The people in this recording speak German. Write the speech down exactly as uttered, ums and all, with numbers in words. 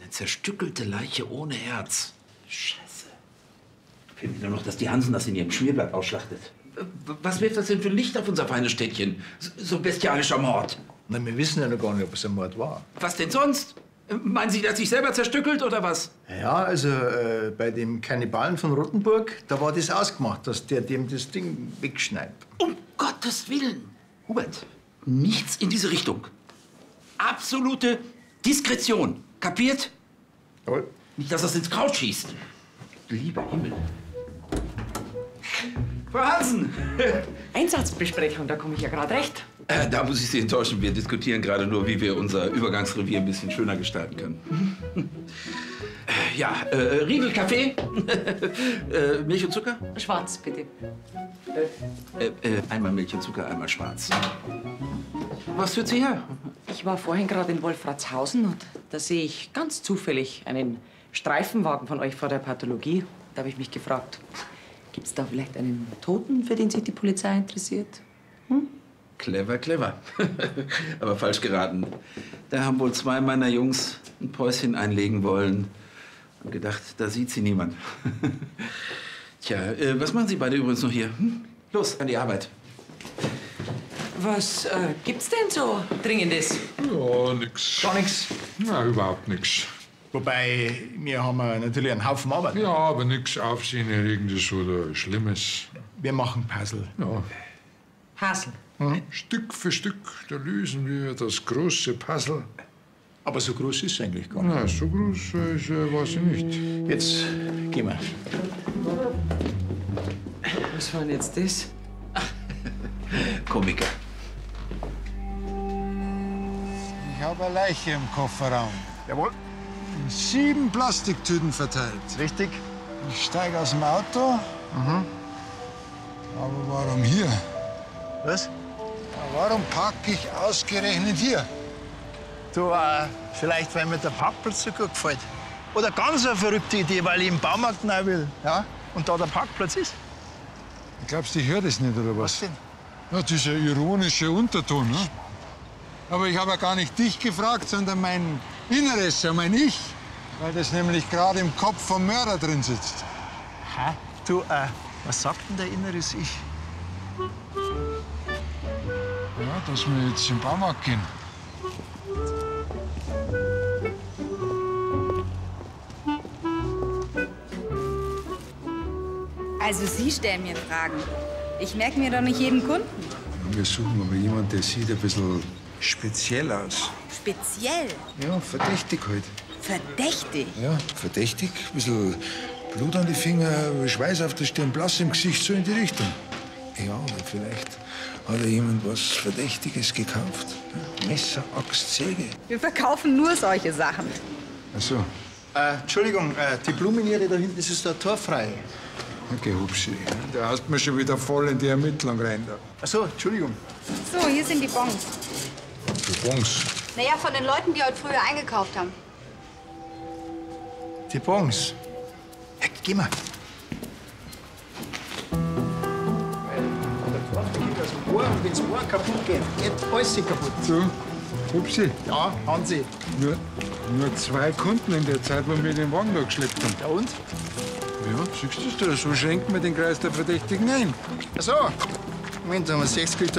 Eine zerstückelte Leiche ohne Herz. Scheiße. Fehlt mir nur noch, dass die Hansen das in ihrem Schmierblatt ausschlachtet. Was wirft das denn für Licht auf unser feines Städtchen? So bestialischer Mord. Na, wir wissen ja noch gar nicht, ob es ein Mord war. Was denn sonst? Meinen Sie, dass sich selber zerstückelt oder was? Ja, also äh, bei dem Kannibalen von Rottenburg, da war das ausgemacht, dass der dem das Ding wegschneidet. Um Gottes Willen! Hubert, nichts in diese Richtung. Absolute Diskretion. Kapiert? Jawohl. Nicht, dass das ins Kraut schießt. Lieber Himmel. Frau Hansen! Einsatzbesprechung, da komme ich ja gerade recht. Äh, da muss ich Sie enttäuschen. Wir diskutieren gerade nur, wie wir unser Übergangsrevier ein bisschen schöner gestalten können. äh, ja, äh, Riegel, Kaffee, äh, Milch und Zucker? Schwarz, bitte. Äh, äh, einmal Milch und Zucker, einmal schwarz. Was führt Sie her? Ich war vorhin gerade in Wolfratshausen und da sehe ich ganz zufällig einen Streifenwagen von euch vor der Pathologie. Da habe ich mich gefragt, gibt es da vielleicht einen Toten, für den sich die Polizei interessiert? Hm? Clever, clever. Aber falsch geraten. Da haben wohl zwei meiner Jungs ein Päuschen einlegen wollen und gedacht, da sieht sie niemand. Tja, äh, was machen Sie beide übrigens noch hier? Hm? Los, an die Arbeit. Was äh, gibt's denn so Dringendes? Ja, nix. Gar nichts. Na, überhaupt nix. Wobei, wir haben ja natürlich einen Haufen Arbeit. Ja, aber nix Aufsehenerregendes oder Schlimmes. Wir machen Puzzle. Ja. Hasel. Hm? Stück für Stück, da lösen wir das große Puzzle. Aber so groß ist es eigentlich gar nicht. Na, so groß äh, ist, äh, weiß ich nicht. Jetzt gehen wir. Was war denn jetzt das? Komiker. Ich habe eine Leiche im Kofferraum. Jawohl. Sieben Plastiktüten verteilt. Richtig. Ich steige aus dem Auto. Mhm. Aber warum hier? Was? Warum parke ich ausgerechnet hier? Du, äh, vielleicht, weil mir der Parkplatz so gut gefällt. Oder ganz eine verrückte Idee, weil ich im Baumarkt rein will. Ja? Und da der Parkplatz ist. Glaubst du, ich höre das nicht, oder was? Was denn? Ja, dieser ironische Unterton, ne? Aber ich habe ja gar nicht dich gefragt, sondern mein Inneres, ja, mein Ich. Weil das nämlich gerade im Kopf vom Mörder drin sitzt. Hä? Du, äh, was sagt denn der inneres Ich? Ja, dass wir jetzt im Baumarkt gehen. Also Sie stellen mir Fragen. Ich merke mir doch nicht jeden Kunden. Wir suchen aber jemanden, der sieht ein bisschen speziell aus. Speziell. Ja, verdächtig halt. Verdächtig. Ja, verdächtig. Ein bisschen Blut an die Finger, Schweiß auf der Stirn, blass im Gesicht, so in die Richtung. Ja, oder vielleicht hat ja jemand was Verdächtiges gekauft. Ja, Messer, Axt, Säge. Wir verkaufen nur solche Sachen. Ach so. Äh, Entschuldigung, äh, die Blumenniere da hinten, das ist der torfrei. Okay, Hupsi. Da hast mir schon wieder voll in die Ermittlung rein. Da. Ach so, Entschuldigung. So, hier sind die Bons. Für Bons. Naja, von den Leuten, die heute früher eingekauft haben. Die Bons. Ja, geh mal. Und wenn das Ohr kaputt geht, geht alles kaputt. So, Hupsi. Ja, Hansi. Nur, nur zwei Kunden in der Zeit, wo wir den Wagen da geschleppt haben. Ja und? Ja, siehst du, so schränken wir den Kreis der Verdächtigen ein. Ach so. Moment, da haben wir sechs gekriegt.